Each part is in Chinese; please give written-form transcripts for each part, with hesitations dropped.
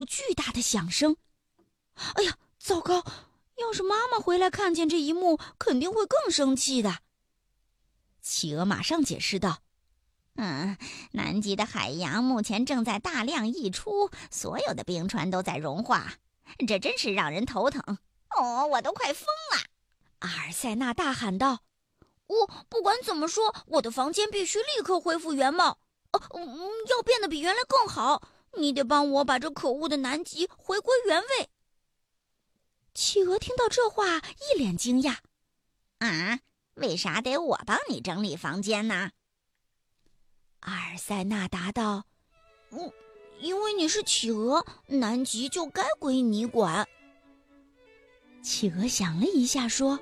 巨大的响声。哎呀，糟糕！要是妈妈回来看见这一幕，肯定会更生气的。企鹅马上解释道： 南极的海洋目前正在大量溢出，所有的冰川都在融化，这真是让人头疼。我都快疯了！ 阿尔塞纳大喊道：不管怎么说，我的房间必须立刻恢复原貌。要变得比原来更好，你得帮我把这可恶的南极回归原位。企鹅听到这话，一脸惊讶。 为啥得我帮你整理房间呢？ 阿尔塞纳答道：因为你是企鹅，南极就该归你管。企鹅想了一下说：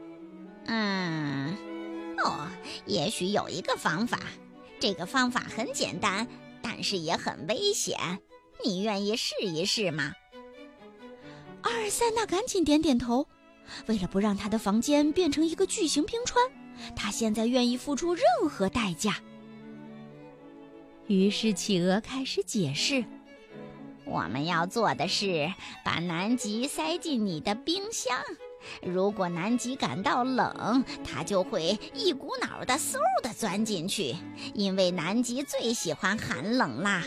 也许有一个方法，这个方法很简单，但是也很危险，你愿意试一试吗？ 阿尔塞纳赶紧点点头。为了不让他的房间变成一个巨型冰川，他现在愿意付出任何代价。于是企鹅开始解释： 我们要做的是把南极塞进你的冰箱，如果南极感到冷，它就会一股脑的嗖地钻进去，因为南极最喜欢寒冷啦。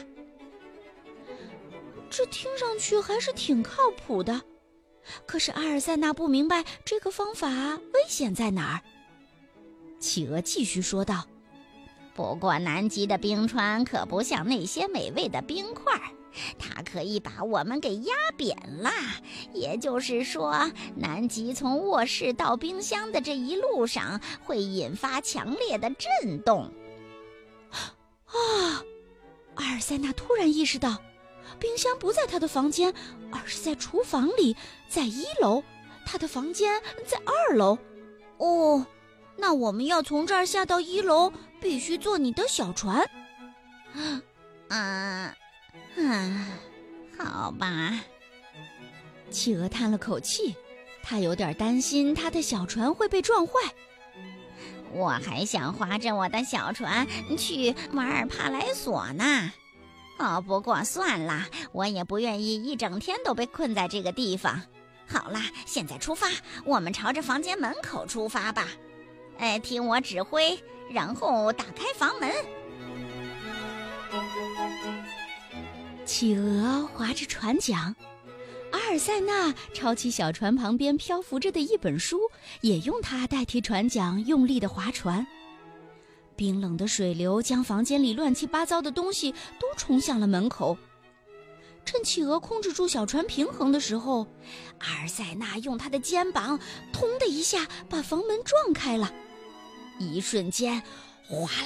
这听上去还是挺靠谱的，可是阿尔塞纳不明白这个方法危险在哪儿。企鹅继续说道： 不过南极的冰川可不像那些美味的冰块，它可以把我们给压扁了。也就是说，南极从卧室到冰箱的这一路上会引发强烈的震动。 阿尔塞纳突然意识到，冰箱不在他的房间，而是在厨房里，在1楼，他的房间在2楼。那我们要从这儿下到1楼，必须坐你的小船。 好吧。 企鹅叹了口气，他有点担心他的小船会被撞坏。 我还想划着我的小船去马尔帕莱索呢。不过算了，我也不愿意一整天都被困在这个地方。好啦，现在出发，我们朝着房间门口出发吧。听我指挥，然后打开房门。 企鹅划着船桨，阿尔塞纳抄起小船旁边漂浮着的一本书，也用它代替船桨用力地划船。冰冷的水流将房间里乱七八糟的东西都冲向了门口。趁企鹅控制住小船平衡的时候，阿尔塞纳用他的肩膀通的一下把房门撞开了。一瞬间，哗啦，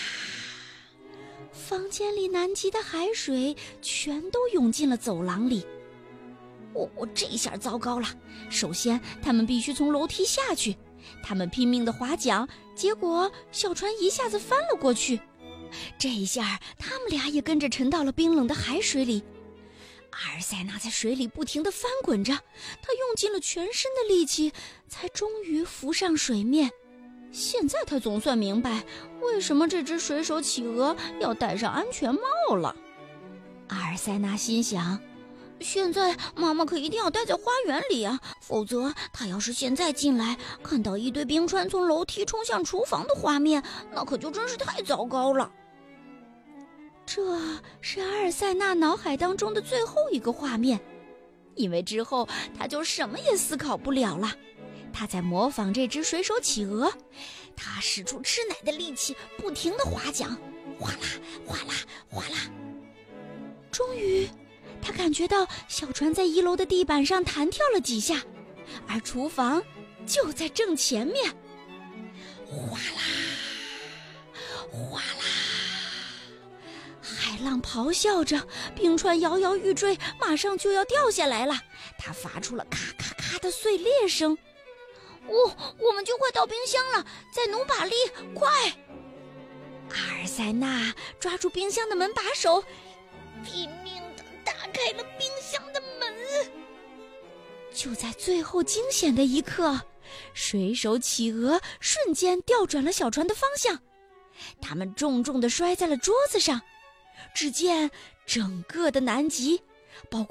房间里南极的海水全都涌进了走廊里。这下糟糕了，首先他们必须从楼梯下去。他们拼命地划桨，结果小船一下子翻了过去。这一下他们俩也跟着沉到了冰冷的海水里。阿尔塞纳在水里不停地翻滚着，他用尽了全身的力气，才终于浮上水面。现在他总算明白为什么这只水手企鹅要戴上安全帽了。阿尔塞纳心想，现在妈妈可一定要待在花园里啊，否则她要是现在进来，看到一堆冰川从楼梯冲向厨房的画面，那可就真是太糟糕了。这是阿尔塞纳脑海当中的最后一个画面，因为之后他就什么也思考不了了。他在模仿这只水手企鹅，他使出吃奶的力气，不停地划桨，哗啦哗啦哗啦。终于他感觉到小船在1楼的地板上弹跳了几下，而厨房就在正前面。哗啦哗啦，海浪咆哮着，冰川摇摇欲坠，马上就要掉下来了。它发出了咔咔咔的碎裂声。我们就快到冰箱了，再努把力，快！阿尔塞纳抓住冰箱的门把手，拼命地打开了冰箱的门。就在最后惊险的一刻，水手企鹅瞬间调转了小船的方向，他们重重地摔在了桌子上。只见整个的南极，包括